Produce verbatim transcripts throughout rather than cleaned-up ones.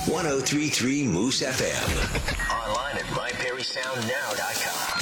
one oh three point three Moose F M. Online at my perry sound now dot com.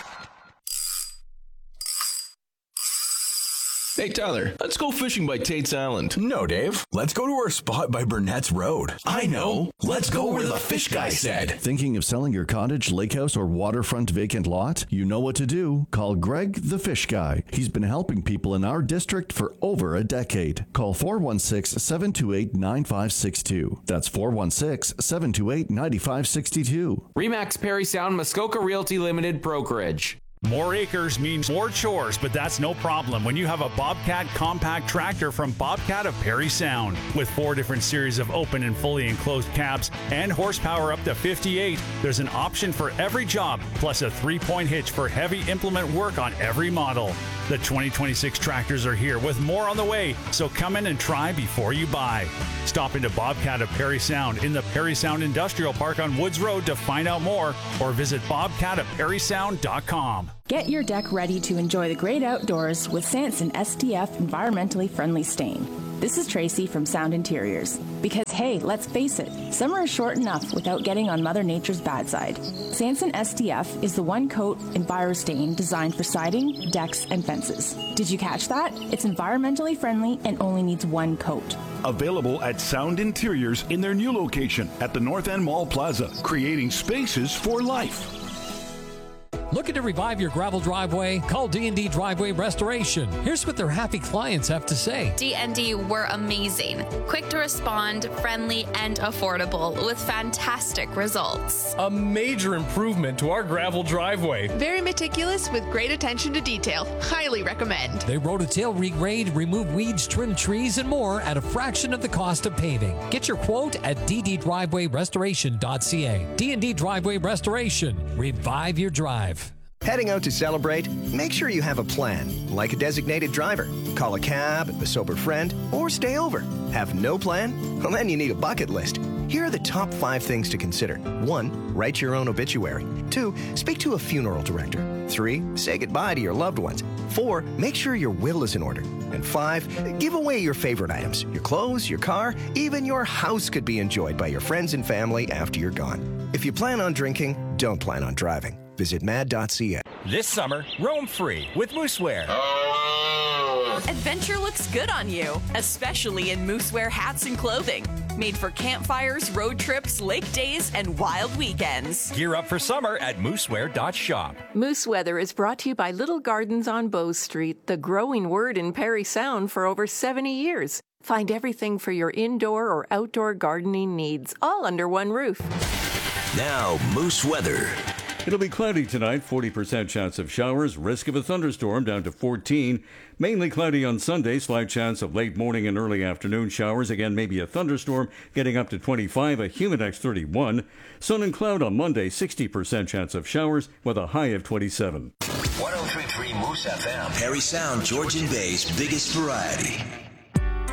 Hey, Tyler, let's go fishing by Tate's Island. No, Dave. Let's go to our spot by Burnett's Road. I know. Let's go where the fish guy said. Thinking of selling your cottage, lake house, or waterfront vacant lot? You know what to do. Call Greg the Fish Guy. He's been helping people in our district for over a decade. Call four one six, seven two eight, nine five six two. That's four one six, seven two eight, nine five six two. Remax Perry Sound Muskoka Realty Limited Brokerage. More acres means more chores, but that's no problem when you have a Bobcat compact tractor from Bobcat of Perry Sound. With four different series of open and fully enclosed cabs and horsepower up to fifty-eight, there's an option for every job, plus a three-point hitch for heavy implement work on every model. The twenty twenty-six tractors are here with more on the way, so come in and try before you buy. Stop into Bobcat of Perry Sound in the Perry Sound Industrial Park on Woods Road to find out more, or visit bobcat of perry sound dot com. Get your deck ready to enjoy the great outdoors with Sanson S D F environmentally friendly stain. This is Tracy from Sound Interiors. Because hey, let's face it, summer is short enough without getting on Mother Nature's bad side. Sanson S D F is the one coat EnviroStain designed for siding, decks, and fences. Did you catch that? It's environmentally friendly and only needs one coat. Available at Sound Interiors in their new location at the North End Mall Plaza, creating spaces for life. Looking to revive your gravel driveway? Call D and D Driveway Restoration. Here's what their happy clients have to say. D and D were amazing. Quick to respond, friendly, and affordable with fantastic results. A major improvement to our gravel driveway. Very meticulous with great attention to detail. Highly recommend. They rototill, regrade, remove weeds, trim trees, and more at a fraction of the cost of paving. Get your quote at d d driveway restoration dot c a. D and D Driveway Restoration. Revive your drive. Heading out to celebrate? Make sure you have a plan, like a designated driver. Call a cab, a sober friend, or stay over. Have no plan? Well, then you need a bucket list. Here are the top five things to consider. One, write your own obituary. Two, speak to a funeral director. Three, say goodbye to your loved ones. Four, make sure your will is in order. And five, give away your favorite items. Your clothes, your car, even your house could be enjoyed by your friends and family after you're gone. If you plan on drinking, don't plan on driving. Visit mad dot c a. This summer, roam free with Moosewear. Adventure looks good on you, especially in Moosewear hats and clothing. Made for campfires, road trips, lake days, and wild weekends. Gear up for summer at moosewear dot shop. Moose Weather is brought to you by Little Gardens on Bow Street, the growing word in Perry Sound for over seventy years. Find everything for your indoor or outdoor gardening needs, all under one roof. Now, Moose Weather. It'll be cloudy tonight, forty percent chance of showers, risk of a thunderstorm down to fourteen. Mainly cloudy on Sunday, slight chance of late morning and early afternoon showers. Again, maybe a thunderstorm, getting up to twenty-five, a Humidex thirty-one. Sun and cloud on Monday, sixty percent chance of showers with a high of twenty-seven. one oh three point three Moose F M. Perry Sound, Georgian Bay's biggest variety.